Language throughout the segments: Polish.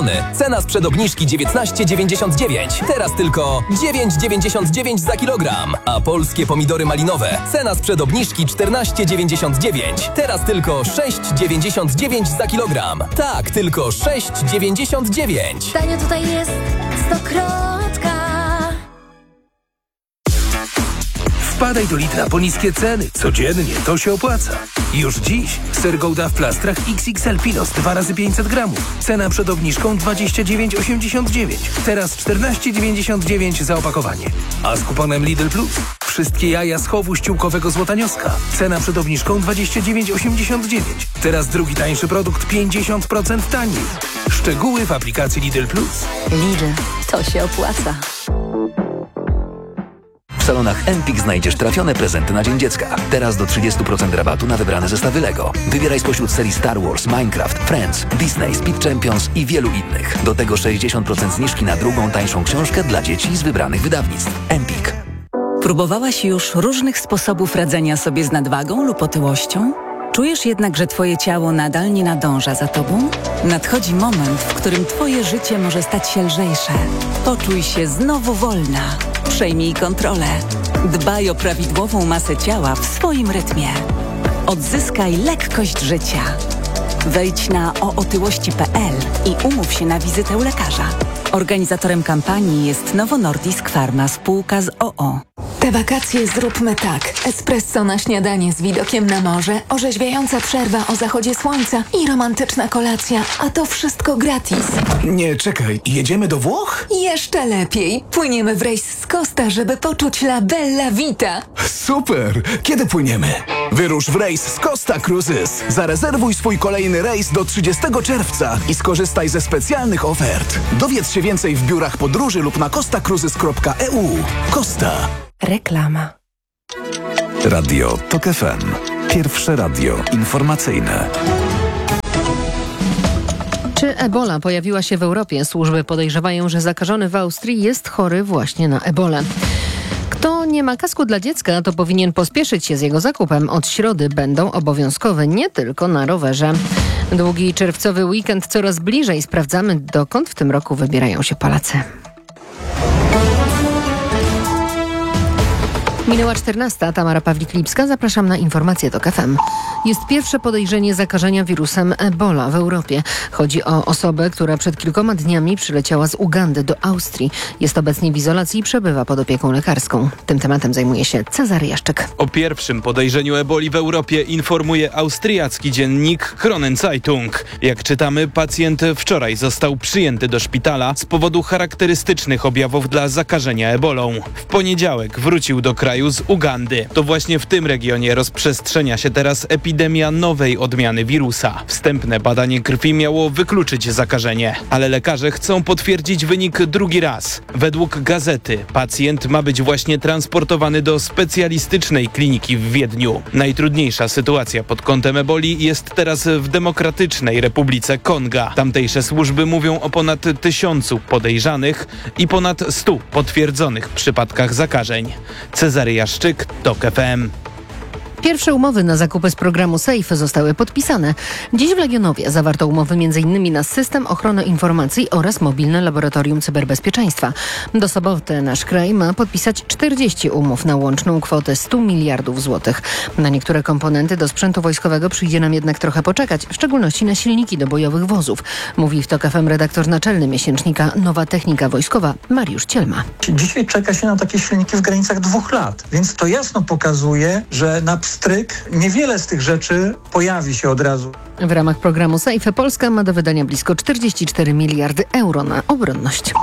Cena sprzed obniżki 19,99. Teraz tylko 9,99 za kilogram. A polskie pomidory malinowe. Cena sprzed obniżki 14,99. Teraz tylko 6,99 za kilogram. Tak, tylko 6,99. Tanio tutaj jest Stokrotka. Wpadaj do Lidla po niskie ceny. Codziennie to się opłaca. Już dziś ser Gouda w plastrach XXL Pilos 2 razy 500 gramów. Cena przed obniżką 29,89. Teraz 14,99 za opakowanie. A z kuponem Lidl Plus wszystkie jaja z chowu ściółkowego złotanioska. Cena przed obniżką 29,89. Teraz drugi tańszy produkt 50% taniej. Szczegóły w aplikacji Lidl Plus. Lidl, to się opłaca. W salonach Empik znajdziesz trafione prezenty na Dzień Dziecka. Teraz do 30% rabatu na wybrane zestawy Lego. Wybieraj spośród serii Star Wars, Minecraft, Friends, Disney, Speed Champions i wielu innych. Do tego 60% zniżki na drugą, tańszą książkę dla dzieci z wybranych wydawnictw. Empik. Próbowałaś już różnych sposobów radzenia sobie z nadwagą lub otyłością? Czujesz jednak, że twoje ciało nadal nie nadąża za tobą? Nadchodzi moment, w którym twoje życie może stać się lżejsze. Poczuj się znowu wolna. Przejmij kontrolę. Dbaj o prawidłową masę ciała w swoim rytmie. Odzyskaj lekkość życia. Wejdź na ootyłości.pl i umów się na wizytę u lekarza. Organizatorem kampanii jest Novo Nordisk Pharma, spółka z OO. Te wakacje zróbmy tak. Espresso na śniadanie z widokiem na morze, orzeźwiająca przerwa o zachodzie słońca i romantyczna kolacja, a to wszystko gratis. Nie, czekaj, jedziemy do Włoch? Jeszcze lepiej. Płyniemy w rejs z Costa, żeby poczuć la bella vita. Super! Kiedy płyniemy? Wyrusz w rejs z Costa Cruises. Zarezerwuj swój kolejny rejs do 30 czerwca i skorzystaj ze specjalnych ofert. Dowiedz się więcej w biurach podróży lub na costacruises.eu. Costa. Reklama. Radio TOK FM. Pierwsze radio informacyjne. Czy Ebola pojawiła się w Europie? Służby podejrzewają, że zakażony w Austrii jest chory właśnie na Ebolę. Kto nie ma kasku dla dziecka, to powinien pospieszyć się z jego zakupem. Od środy będą obowiązkowe nie tylko na rowerze. Długi czerwcowy weekend coraz bliżej. Sprawdzamy, dokąd w tym roku wybierają się Polacy. Minęła 14. Tamara Pawlik-Lipska. Zapraszam na informacje TOK FM. Jest pierwsze podejrzenie zakażenia wirusem Ebola w Europie. Chodzi o osobę, która przed kilkoma dniami przyleciała z Ugandy do Austrii. Jest obecnie w izolacji i przebywa pod opieką lekarską. Tym tematem zajmuje się Cezary Jaszczyk. O pierwszym podejrzeniu eboli w Europie informuje austriacki dziennik Kronenzeitung. Jak czytamy, pacjent wczoraj został przyjęty do szpitala z powodu charakterystycznych objawów dla zakażenia ebolą. W poniedziałek wrócił do kraju z Ugandy. To właśnie w tym regionie rozprzestrzenia się teraz epidemia nowej odmiany wirusa. Wstępne badanie krwi miało wykluczyć zakażenie, ale lekarze chcą potwierdzić wynik drugi raz. Według gazety pacjent ma być właśnie transportowany do specjalistycznej kliniki w Wiedniu. Najtrudniejsza sytuacja pod kątem eboli jest teraz w Demokratycznej Republice Konga. Tamtejsze służby mówią o ponad 1000 podejrzanych i ponad 100 potwierdzonych przypadkach zakażeń. Cezary Jaszczyk, TOK FM. Pierwsze umowy na zakupy z programu SAFE zostały podpisane. Dziś w Legionowie zawarto umowy m.in. na system ochrony informacji oraz mobilne laboratorium cyberbezpieczeństwa. Do soboty nasz kraj ma podpisać 40 umów na łączną kwotę 100 miliardów złotych. Na niektóre komponenty do sprzętu wojskowego przyjdzie nam jednak trochę poczekać, w szczególności na silniki do bojowych wozów. Mówi w TOK FM redaktor naczelny miesięcznika Nowa Technika Wojskowa Mariusz Cielma. Dzisiaj czeka się na takie silniki w granicach 2 lat, więc to jasno pokazuje, że na pstryk niewiele z tych rzeczy pojawi się od razu. W ramach programu SAFE Polska ma do wydania blisko 44 miliardy euro na obronność.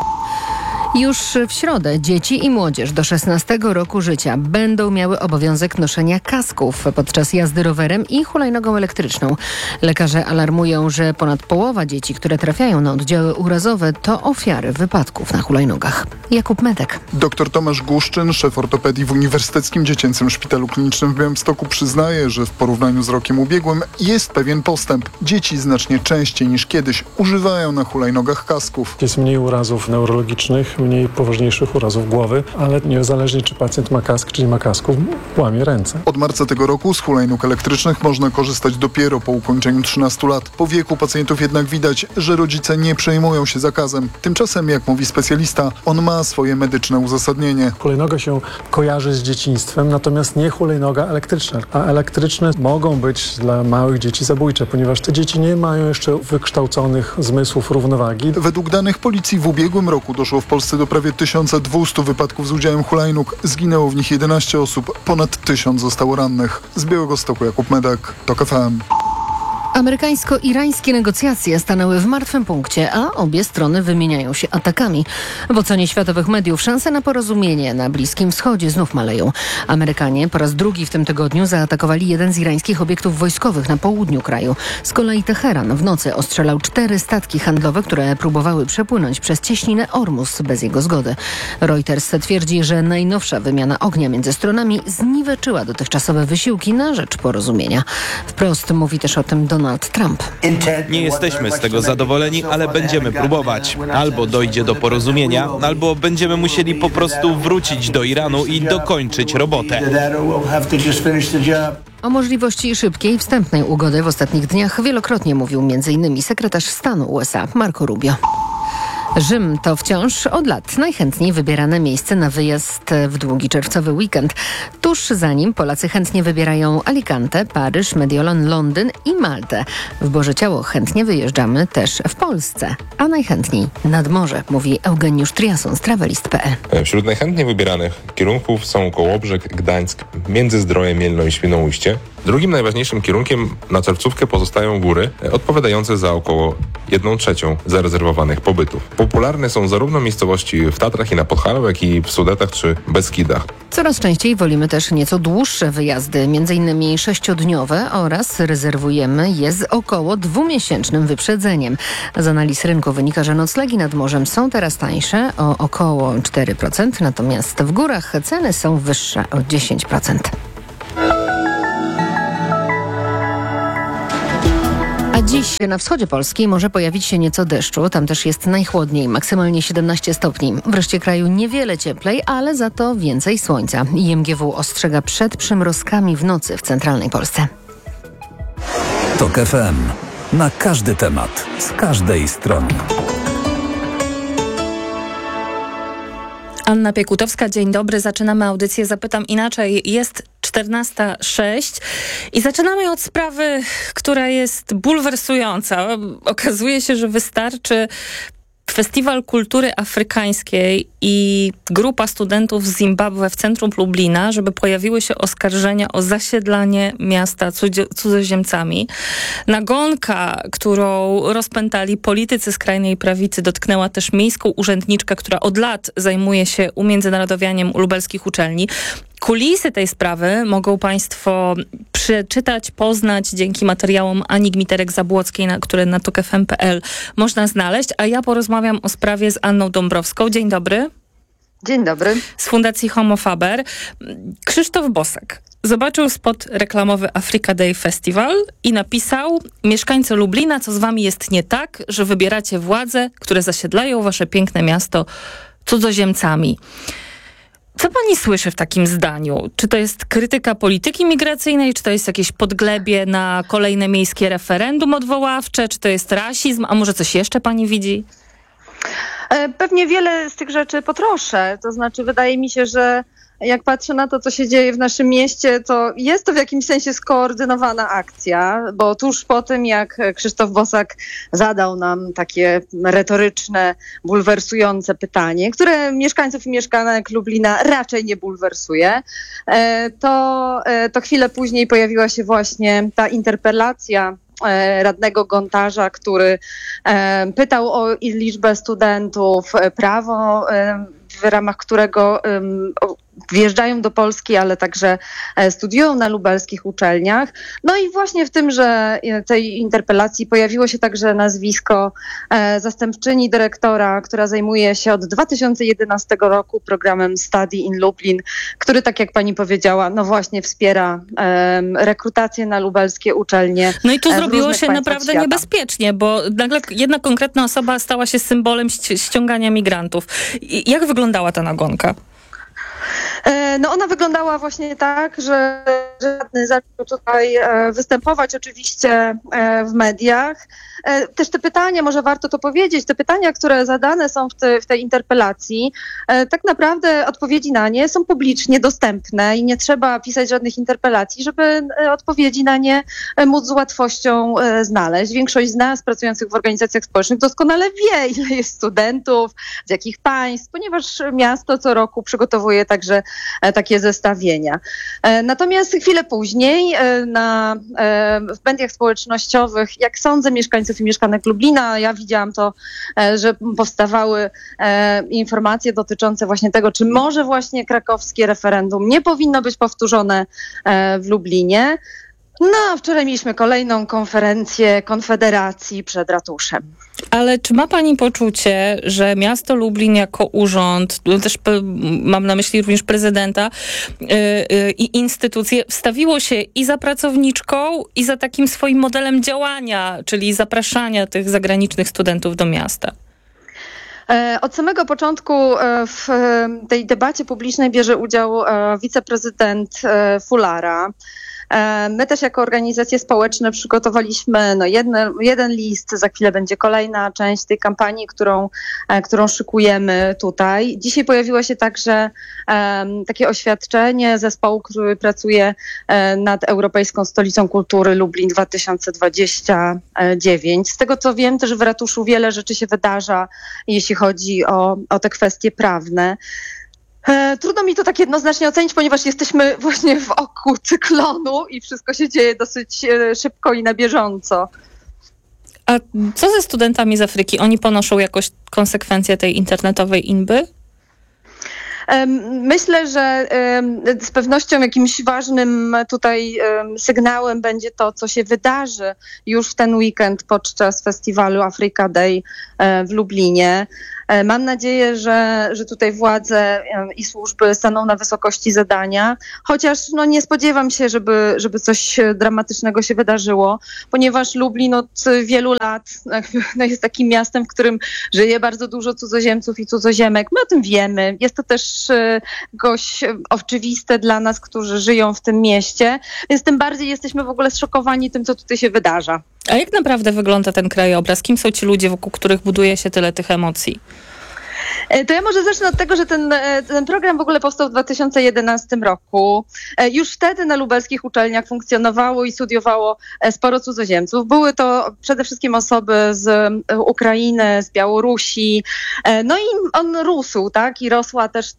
Już w środę dzieci i młodzież do 16 roku życia będą miały obowiązek noszenia kasków podczas jazdy rowerem i hulajnogą elektryczną. Lekarze alarmują, że ponad połowa dzieci, które trafiają na oddziały urazowe, to ofiary wypadków na hulajnogach. Jakub Medek. Dr Tomasz Głuszczyn, szef ortopedii w Uniwersyteckim Dziecięcym Szpitalu Klinicznym w Białymstoku, przyznaje, że w porównaniu z rokiem ubiegłym jest pewien postęp. Dzieci znacznie częściej niż kiedyś używają na hulajnogach kasków. Jest mniej urazów neurologicznych, mieć mniej poważniejszych urazów głowy, ale niezależnie czy pacjent ma kask, czy nie ma kasku, łamie ręce. Od marca tego roku z hulajnóg elektrycznych można korzystać dopiero po ukończeniu 13 lat. Po wieku pacjentów jednak widać, że rodzice nie przejmują się zakazem. Tymczasem, jak mówi specjalista, on ma swoje medyczne uzasadnienie. Hulajnoga się kojarzy z dzieciństwem, natomiast nie hulajnoga elektryczna. A elektryczne mogą być dla małych dzieci zabójcze, ponieważ te dzieci nie mają jeszcze wykształconych zmysłów równowagi. Według danych policji w ubiegłym roku doszło w Polsce do prawie 1200 wypadków z udziałem hulajnóg. Zginęło w nich 11 osób, ponad 1000 zostało rannych. Z Białegostoku Jakub Medak, TOK FM. Amerykańsko-irańskie negocjacje stanęły w martwym punkcie, a obie strony wymieniają się atakami. W ocenie światowych mediów szanse na porozumienie na Bliskim Wschodzie znów maleją. Amerykanie po raz drugi w tym tygodniu zaatakowali jeden z irańskich obiektów wojskowych na południu kraju. Z kolei Teheran w nocy ostrzelał 4 statki handlowe, które próbowały przepłynąć przez cieśninę Ormus bez jego zgody. Reuters twierdzi, że najnowsza wymiana ognia między stronami zniweczyła dotychczasowe wysiłki na rzecz porozumienia. Wprost mówi też o tym Donald Trump. Nie jesteśmy z tego zadowoleni, ale będziemy próbować. Albo dojdzie do porozumienia, albo będziemy musieli po prostu wrócić do Iranu i dokończyć robotę. O możliwości szybkiej, wstępnej ugody w ostatnich dniach wielokrotnie mówił m.in. sekretarz stanu USA Marco Rubio. Rzym to wciąż od lat najchętniej wybierane miejsce na wyjazd w długi czerwcowy weekend. Tuż za nim Polacy chętnie wybierają Alicante, Paryż, Mediolan, Londyn i Maltę. W Boże Ciało chętnie wyjeżdżamy też w Polsce, a najchętniej nad morze, mówi Eugeniusz Triason z Travelist.pl. Wśród najchętniej wybieranych kierunków są Kołobrzeg, Gdańsk, Międzyzdroje, Mielno i Świnoujście. Drugim najważniejszym kierunkiem na czerwcówkę pozostają góry, odpowiadające za około 1/3 zarezerwowanych pobytów. Popularne są zarówno miejscowości w Tatrach i na Podhalu, jak i w Sudetach czy Beskidach. Coraz częściej wolimy też nieco dłuższe wyjazdy, m.in. 6-dniowe oraz rezerwujemy je z około 2-miesięcznym wyprzedzeniem. Z analiz rynku wynika, że noclegi nad morzem są teraz tańsze o około 4%, natomiast w górach ceny są wyższe o 10%. A dziś na wschodzie Polski może pojawić się nieco deszczu. Tam też jest najchłodniej, maksymalnie 17 stopni. W reszcie kraju niewiele cieplej, ale za to więcej słońca. IMGW ostrzega przed przymrozkami w nocy w centralnej Polsce. TOK FM. Na każdy temat, z każdej strony. Anna Piekutowska, dzień dobry. Zaczynamy audycję Zapytam Inaczej. Jest 14:06 i zaczynamy od sprawy, która jest bulwersująca. Okazuje się, że wystarczy Festiwal Kultury Afrykańskiej i grupa studentów z Zimbabwe w centrum Lublina, żeby pojawiły się oskarżenia o zasiedlanie miasta cudzoziemcami. Nagonka, którą rozpętali politycy skrajnej prawicy, dotknęła też miejską urzędniczkę, która od lat zajmuje się umiędzynarodowianiem lubelskich uczelni. Kulisy tej sprawy mogą Państwo przeczytać, poznać dzięki materiałom Ani Gmiterek-Zabłockiej, które na tokfm.pl można znaleźć, a ja porozmawiam o sprawie z Anną Dąbrowską. Dzień dobry. Dzień dobry. Z Fundacji Homo Faber. Krzysztof Bosak zobaczył spot reklamowy Africa Day Festival i napisał: mieszkańcy Lublina, co z wami jest nie tak, że wybieracie władze, które zasiedlają wasze piękne miasto cudzoziemcami. Co pani słyszy w takim zdaniu? Czy to jest krytyka polityki migracyjnej, czy to jest jakieś podglebie na kolejne miejskie referendum odwoławcze, czy to jest rasizm, a może coś jeszcze pani widzi? Pewnie wiele z tych rzeczy potroszę. To znaczy, wydaje mi się, że jak patrzę na to, co się dzieje w naszym mieście, to jest to w jakimś sensie skoordynowana akcja, bo tuż po tym, jak Krzysztof Bosak zadał nam takie retoryczne, bulwersujące pytanie, które mieszkańców i mieszkanek Lublina raczej nie bulwersuje, to chwilę później pojawiła się właśnie ta interpelacja radnego Gontarza, który pytał o liczbę studentów, prawo, w ramach którego wjeżdżają do Polski, ale także studiują na lubelskich uczelniach. No i właśnie w tymże tej interpelacji pojawiło się także nazwisko zastępczyni dyrektora, która zajmuje się od 2011 roku programem Study in Lublin, który, tak jak pani powiedziała, no właśnie wspiera rekrutację na lubelskie uczelnie. No i tu zrobiło się państwach naprawdę świata. niebezpiecznie, bo nagle jedna konkretna osoba stała się symbolem ściągania migrantów. Jak wyglądała ta nagonka? No ona wyglądała właśnie tak, że radny zaczął tutaj występować oczywiście w mediach. Też te pytania, może warto to powiedzieć, te pytania, które zadane są w tej interpelacji, tak naprawdę odpowiedzi na nie są publicznie dostępne i nie trzeba pisać żadnych interpelacji, żeby odpowiedzi na nie móc z łatwością znaleźć. Większość z nas pracujących w organizacjach społecznych doskonale wie, ile jest studentów, z jakich państw, ponieważ miasto co roku przygotowuje także takie zestawienia. Natomiast chwilę później w mediach społecznościowych, jak sądzę, mieszkańców i mieszkanek Lublina, ja widziałam to, że powstawały informacje dotyczące właśnie tego, czy może właśnie krakowskie referendum nie powinno być powtórzone w Lublinie. No, a wczoraj mieliśmy kolejną konferencję Konfederacji przed ratuszem. Ale czy ma pani poczucie, że miasto Lublin jako urząd, też mam na myśli również prezydenta i instytucje, wstawiło się i za pracowniczką, i za takim swoim modelem działania, czyli zapraszania tych zagranicznych studentów do miasta? Od samego początku w tej debacie publicznej bierze udział wiceprezydent Fulara. My też jako organizacje społeczne przygotowaliśmy jeden list, za chwilę będzie kolejna część tej kampanii, którą szykujemy tutaj. Dzisiaj pojawiło się także takie oświadczenie zespołu, który pracuje nad Europejską Stolicą Kultury Lublin 2029. Z tego co wiem, też w ratuszu wiele rzeczy się wydarza, jeśli chodzi o te kwestie prawne. Trudno mi to tak jednoznacznie ocenić, ponieważ jesteśmy właśnie w oku cyklonu i wszystko się dzieje dosyć szybko i na bieżąco. A co ze studentami z Afryki? Oni ponoszą jakoś konsekwencje tej internetowej inby? Myślę, że z pewnością jakimś ważnym tutaj sygnałem będzie to, co się wydarzy już w ten weekend podczas festiwalu Africa Day w Lublinie. Mam nadzieję, że tutaj władze i służby staną na wysokości zadania, chociaż nie spodziewam się, żeby coś dramatycznego się wydarzyło, ponieważ Lublin od wielu lat jest takim miastem, w którym żyje bardzo dużo cudzoziemców i cudzoziemek. My o tym wiemy. Jest to też jakoś oczywiste dla nas, którzy żyją w tym mieście, więc tym bardziej jesteśmy w ogóle zszokowani tym, co tutaj się wydarza. A jak naprawdę wygląda ten krajobraz? Kim są ci ludzie, wokół których buduje się tyle tych emocji? To ja może zacznę od tego, że ten program w ogóle powstał w 2011 roku. Już wtedy na lubelskich uczelniach funkcjonowało i studiowało sporo cudzoziemców. Były to przede wszystkim osoby z Ukrainy, z Białorusi. No i on rósł, tak? I rosła też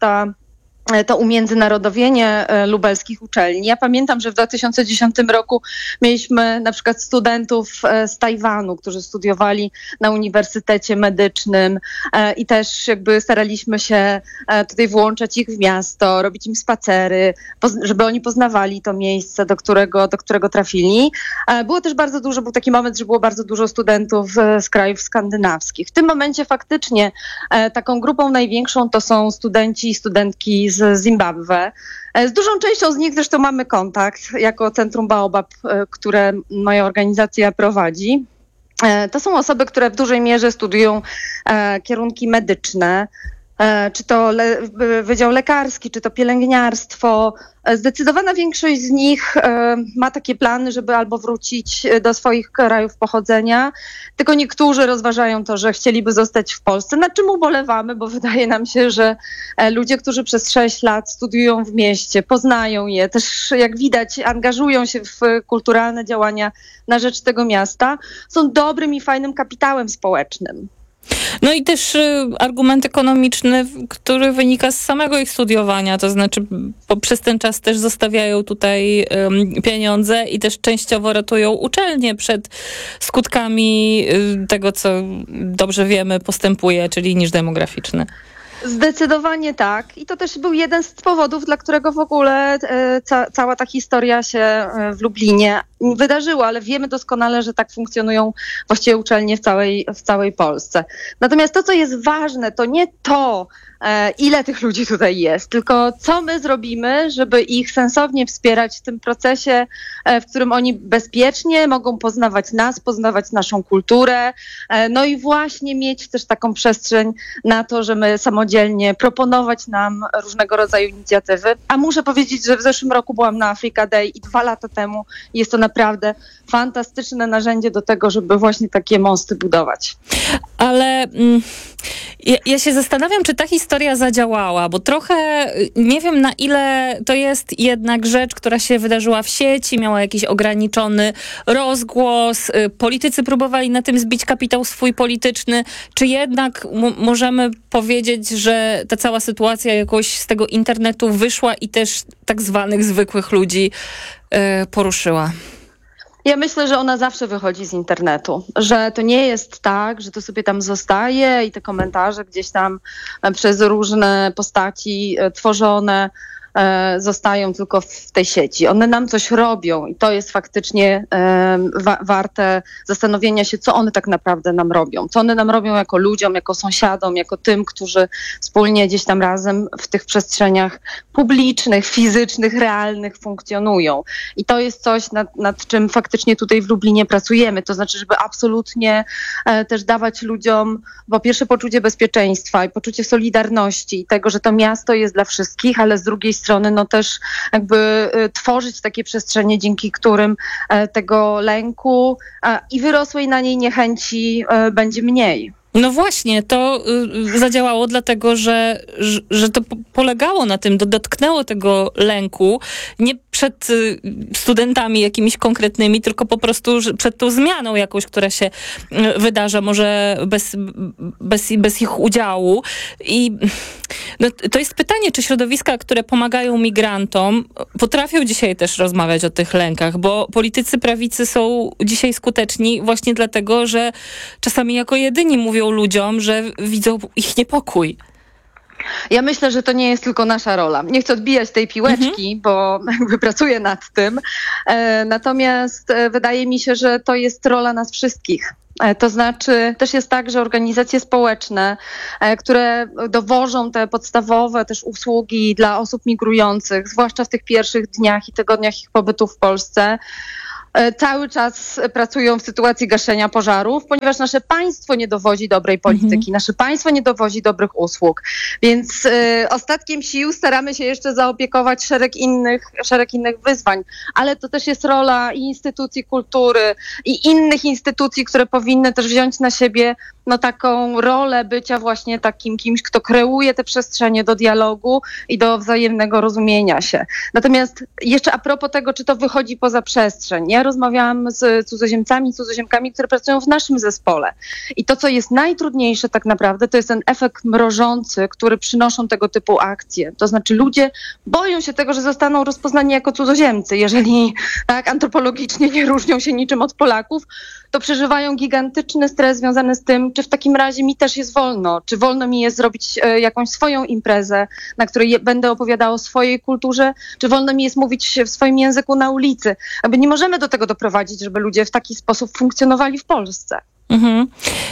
to umiędzynarodowienie lubelskich uczelni. Ja pamiętam, że w 2010 roku mieliśmy na przykład studentów z Tajwanu, którzy studiowali na Uniwersytecie Medycznym i też jakby staraliśmy się tutaj włączać ich w miasto, robić im spacery, żeby oni poznawali to miejsce, do którego trafili. Było też był taki moment, że było bardzo dużo studentów z krajów skandynawskich. W tym momencie faktycznie taką grupą największą to są studenci i studentki z Zimbabwe. Z dużą częścią z nich zresztą mamy kontakt jako Centrum Baobab, które moja organizacja prowadzi. To są osoby, które w dużej mierze studiują kierunki medyczne, czy to Wydział Lekarski, czy to pielęgniarstwo. Zdecydowana większość z nich ma takie plany, żeby albo wrócić do swoich krajów pochodzenia, tylko niektórzy rozważają to, że chcieliby zostać w Polsce, nad czym ubolewamy, bo wydaje nam się, że ludzie, którzy przez 6 lat studiują w mieście, poznają je, też jak widać angażują się w kulturalne działania na rzecz tego miasta, są dobrym i fajnym kapitałem społecznym. No i też argument ekonomiczny, który wynika z samego ich studiowania, to znaczy przez ten czas też zostawiają tutaj pieniądze i też częściowo ratują uczelnię przed skutkami tego, co dobrze wiemy postępuje, czyli niż demograficzny. Zdecydowanie tak. I to też był jeden z powodów, dla którego w ogóle cała ta historia się w Lublinie wydarzyła, ale wiemy doskonale, że tak funkcjonują właściwie uczelnie w całej Polsce. Natomiast to, co jest ważne, to nie to, ile tych ludzi tutaj jest, tylko co my zrobimy, żeby ich sensownie wspierać w tym procesie, w którym oni bezpiecznie mogą poznawać nas, poznawać naszą kulturę, no i właśnie mieć też taką przestrzeń na to, że my samodzielnie proponować nam różnego rodzaju inicjatywy. A muszę powiedzieć, że w zeszłym roku byłam na Africa Day i 2 lata temu jest to naprawdę fantastyczne narzędzie do tego, żeby właśnie takie mosty budować. Ale ja się zastanawiam, czy ta historia zadziałała, bo trochę nie wiem, na ile to jest jednak rzecz, która się wydarzyła w sieci, miała jakiś ograniczony rozgłos, politycy próbowali na tym zbić kapitał swój polityczny, czy jednak możemy powiedzieć, że ta cała sytuacja jakoś z tego internetu wyszła i też tak zwanych zwykłych ludzi poruszyła? Ja myślę, że ona zawsze wychodzi z internetu, że to nie jest tak, że to sobie tam zostaje i te komentarze gdzieś tam przez różne postaci tworzone zostają tylko w tej sieci. One nam coś robią i to jest faktycznie warte zastanowienia się, co one tak naprawdę nam robią. Co one nam robią jako ludziom, jako sąsiadom, jako tym, którzy wspólnie gdzieś tam razem w tych przestrzeniach publicznych, fizycznych, realnych funkcjonują. I to jest coś, nad czym faktycznie tutaj w Lublinie pracujemy. To znaczy, żeby absolutnie też dawać ludziom po pierwsze poczucie bezpieczeństwa i poczucie solidarności i tego, że to miasto jest dla wszystkich, ale z drugiej strony no też jakby tworzyć takie przestrzenie, dzięki którym tego lęku i wyrosłej na niej niechęci będzie mniej. No właśnie, to zadziałało dlatego, że to polegało na tym, dotknęło tego lęku, nie przed studentami jakimiś konkretnymi, tylko po prostu przed tą zmianą jakąś, która się wydarza, może bez ich udziału. I no, to jest pytanie, czy środowiska, które pomagają migrantom, potrafią dzisiaj też rozmawiać o tych lękach, bo politycy prawicy są dzisiaj skuteczni właśnie dlatego, że czasami jako jedyni mówią ludziom, że widzą ich niepokój. Ja myślę, że to nie jest tylko nasza rola. Nie chcę odbijać tej piłeczki, bo jakby pracuję nad tym. Natomiast wydaje mi się, że to jest rola nas wszystkich. To znaczy też jest tak, że organizacje społeczne, które dowożą te podstawowe też usługi dla osób migrujących, zwłaszcza w tych pierwszych dniach i tygodniach ich pobytu w Polsce, cały czas pracują w sytuacji gaszenia pożarów, ponieważ nasze państwo nie dowodzi dobrej polityki, nasze państwo nie dowodzi dobrych usług. Więc ostatkiem sił staramy się jeszcze zaopiekować szereg innych wyzwań, ale to też jest rola i instytucji kultury i innych instytucji, które powinny też wziąć na siebie taką rolę bycia właśnie takim kimś, kto kreuje te przestrzenie do dialogu i do wzajemnego rozumienia się. Natomiast jeszcze a propos tego, czy to wychodzi poza przestrzeń. Ja rozmawiałam z cudzoziemcami, cudzoziemkami, które pracują w naszym zespole. I to, co jest najtrudniejsze tak naprawdę, to jest ten efekt mrożący, który przynoszą tego typu akcje. To znaczy ludzie boją się tego, że zostaną rozpoznani jako cudzoziemcy. Jeżeli tak antropologicznie nie różnią się niczym od Polaków, to przeżywają gigantyczny stres związany z tym, czy w takim razie mi też jest wolno, czy wolno mi jest zrobić jakąś swoją imprezę, na której będę opowiadała o swojej kulturze, czy wolno mi jest mówić w swoim języku na ulicy. Aby nie możemy do tego doprowadzić, żeby ludzie w taki sposób funkcjonowali w Polsce. Mhm.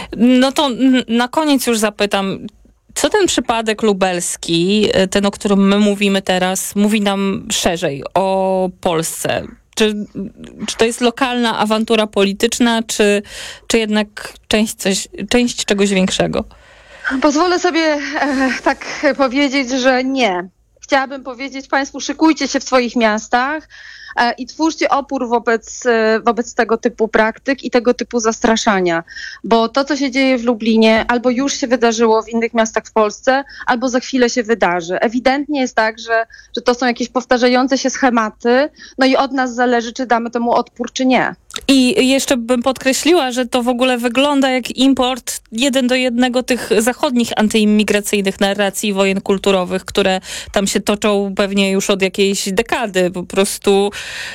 No to na koniec już zapytam, co ten przypadek lubelski, ten, o którym my mówimy teraz, mówi nam szerzej o Polsce? Czy to jest lokalna awantura polityczna, czy jednak część czegoś większego? Pozwolę sobie tak powiedzieć, że nie. Chciałabym powiedzieć Państwu, szykujcie się w swoich miastach i twórzcie opór wobec tego typu praktyk i tego typu zastraszania. Bo to, co się dzieje w Lublinie, albo już się wydarzyło w innych miastach w Polsce, albo za chwilę się wydarzy. Ewidentnie jest tak, że to są jakieś powtarzające się schematy, no i od nas zależy, czy damy temu odpór, czy nie. I jeszcze bym podkreśliła, że to w ogóle wygląda jak import 1:1 tych zachodnich antyimigracyjnych narracji wojen kulturowych, które tam się toczą pewnie już od jakiejś dekady. Po prostu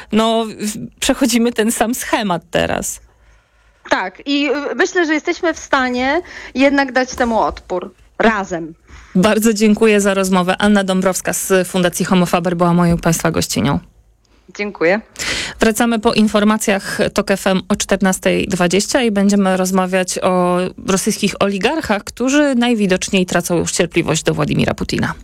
przechodzimy ten sam schemat teraz. Tak, i myślę, że jesteśmy w stanie jednak dać temu odpór. razem. Bardzo dziękuję za rozmowę. Anna Dąbrowska z Fundacji Homofaber była moją Państwa gościnią. Dziękuję. Wracamy po informacjach TOK FM o 14:20 i będziemy rozmawiać o rosyjskich oligarchach, którzy najwidoczniej tracą już cierpliwość do Władimira Putina.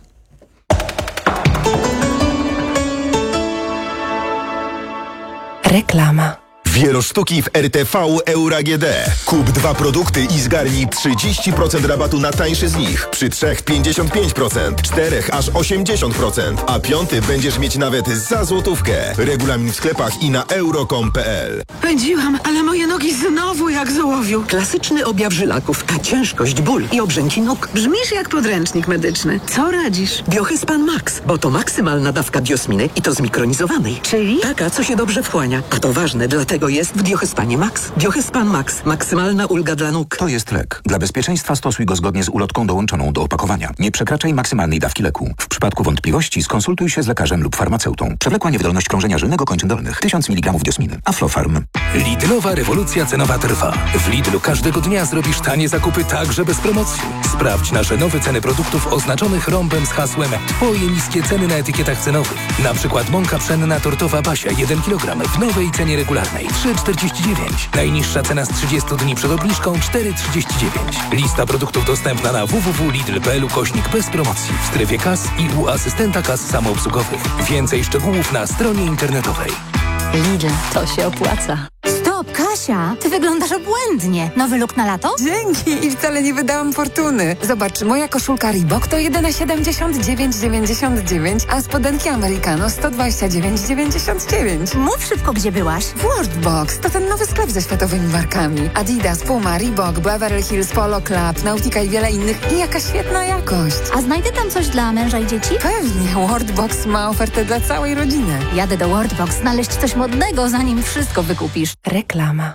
Reklama. Wielosztuki w RTV Euro AGD. Kup 2 produkty i zgarnij 30% rabatu na tańszy z nich. Przy 3 55%, 4 aż 80%, a 5 będziesz mieć nawet za złotówkę. Regulamin w sklepach i na euro.com.pl. Pędziłam, ale moje nogi znowu jak z ołowiu. Klasyczny objaw żylaków, a ciężkość, ból i obrzęki nóg. Brzmisz jak podręcznik medyczny. Co radzisz? Biohyspan Max, bo to maksymalna dawka biosminy i to zmikronizowanej. Czyli? Taka, co się dobrze wchłania. A to ważne, dlatego jest w Biohyspanie Max. Biohyspan Max. Maksymalna ulga dla nóg. To jest lek. Dla bezpieczeństwa stosuj go zgodnie z ulotką dołączoną do opakowania. Nie przekraczaj maksymalnej dawki leku. W przypadku wątpliwości skonsultuj się z lekarzem lub farmaceutą. Przewlekła niewydolność krążenia żylnego kończyn dolnych. 1000 mg diosminy. Aflofarm. Lidlowa rewolucja cenowa trwa. W Lidlu każdego dnia zrobisz tanie zakupy także bez promocji. Sprawdź nasze nowe ceny produktów oznaczonych rąbem z hasłem Twoje niskie ceny na etykietach cenowych. Na przykład mąka pszenna tortowa Basia 1 kg w nowej cenie regularnej 3,49. Najniższa cena z 30 dni przed obniżką 4,39. Lista produktów dostępna na www.lidl.pl/bez promocji w strefie kas i u asystenta kas samoobsługowych. Więcej szczegółów na stronie internetowej. Lidl, to się opłaca. Stop, Kasia, ty wyglądasz obłędnie. Nowy look na lato? Dzięki i wcale nie wydałam fortuny. Zobacz, moja koszulka Reebok to jedyne 79,99, a spodenki Americano 129,99. Mów szybko, gdzie byłaś. Worldbox to ten nowy sklep ze światowymi markami. Adidas, Puma, Reebok, Beverly Hills, Polo Club, Nautica i wiele innych. I jaka świetna jakość. A znajdę tam coś dla męża i dzieci? Pewnie, Worldbox ma ofertę dla całej rodziny. Jadę do Worldbox znaleźć coś modnego, zanim wszystko wykupisz. Reklama.